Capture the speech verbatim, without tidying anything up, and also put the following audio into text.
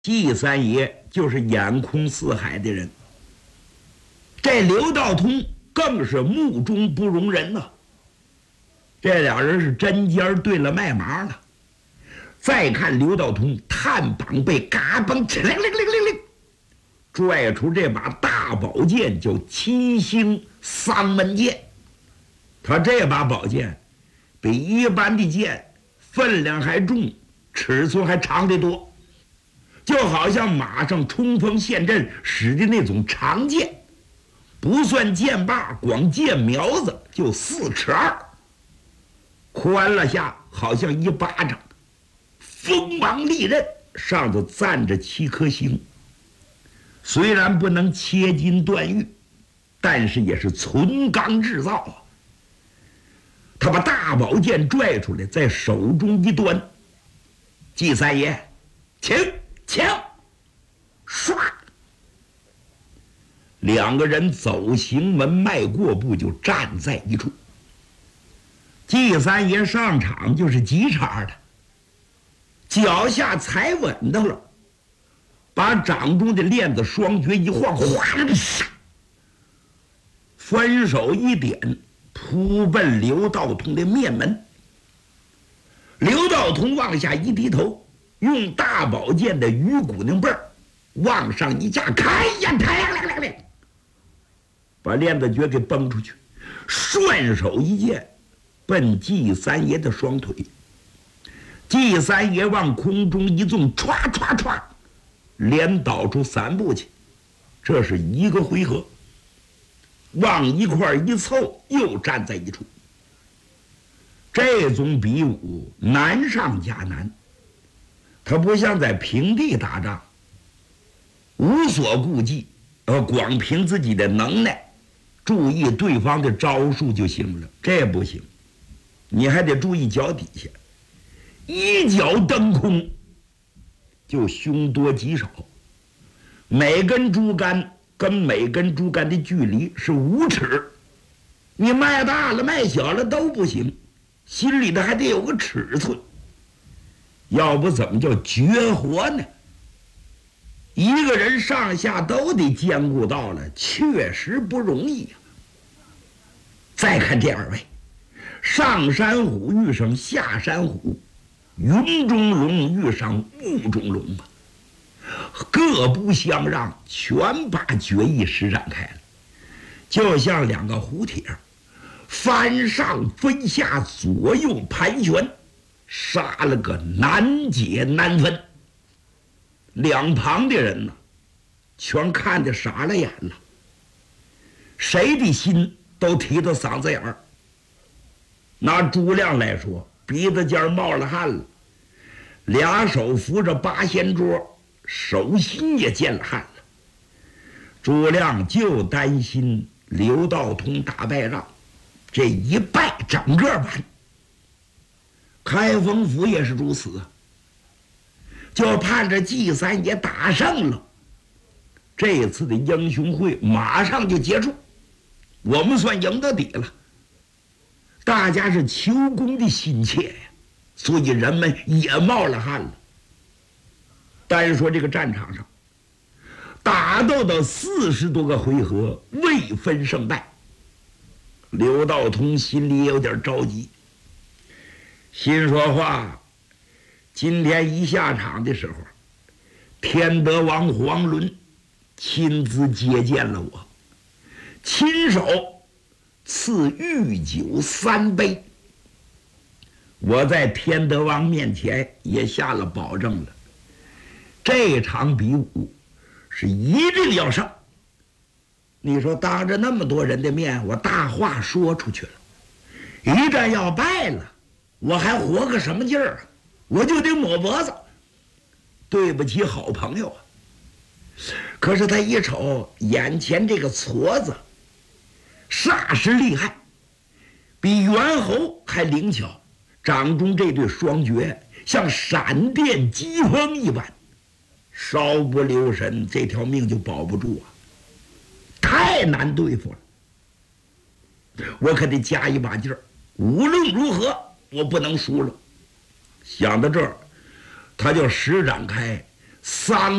季三爷就是眼空四海的人，这刘道通更是目中不容人呐、啊。这俩人是针尖对了麦芒了。再看刘道通探膀被嘎嘣哧灵灵灵灵灵拽出这把大宝剑，叫七星丧门剑。他这把宝剑比一般的剑分量还重，尺寸还长得多，就好像马上冲锋陷阵使的那种长剑，不算剑把，光剑苗子就四尺二，宽了下好像一巴掌，锋芒利刃，上头站着七颗星。虽然不能切金断玉，但是也是纯钢制造啊。他把大宝剑拽出来，在手中一端，季三爷，请请，唰，两个人走行门迈过步，就站在一处。季三爷上场就是急茬的，脚下踩稳当了，把掌中的链子双绝一晃，哗啦唰，分手一点，扑奔刘道通的面门。刘道通往下一低头，用大宝剑的鱼骨拧背往上一架，开呀，太亮亮亮亮，把链子诀给崩出去，顺手一剑奔季三爷的双腿。季三爷往空中一纵，歘歘歘，连倒出三步去。这是一个回合，往一块一凑，又站在一处。这种比武难上加难，他不像在平地打仗，无所顾忌，呃，光凭自己的能耐，注意对方的招数就行了。这不行，你还得注意脚底下，一脚蹬空，就凶多吉少。每根竹竿跟每根竹竿的距离是五尺，你迈大了迈小了都不行，心里头还得有个尺寸，要不怎么叫绝活呢？一个人上下都得兼顾到了，确实不容易呀、啊。再看这二位，上山虎遇上下山虎，云中龙遇上雾中龙啊，各不相让，全把决意施展开了，就像两个蝴蝶翻上飞下，左右盘旋，杀了个难解难分。两旁的人呢，全看得傻了眼了，谁的心都提到嗓子眼儿。拿朱亮来说，鼻子尖冒了汗了，俩手扶着八仙桌，手心也见了汗了。朱亮就担心刘道通打败仗，这一败整个完。开封府也是如此啊，就盼着季三爷打胜了，这次的英雄会马上就结束，我们算赢得底了。大家是求功的心切呀，所以人们也冒了汗了。单说这个战场上，打斗到四十多个回合，未分胜败。刘道通心里也有点着急，心说话，今天一下场的时候，天德王黄伦亲自接见了我，亲手赐御酒三杯。我在天德王面前也下了保证了，这场比武是一定要胜。你说当着那么多人的面，我大话说出去了，一旦要败了，我还活个什么劲儿啊？我就得抹脖子，对不起好朋友啊。可是他一瞅眼前这个矬子，煞是厉害，比猿猴还灵巧，掌中这对双绝像闪电疾风一般，稍不留神这条命就保不住啊，太难对付了。我可得加一把劲儿，无论如何我不能输了。想到这儿，他就施展开丧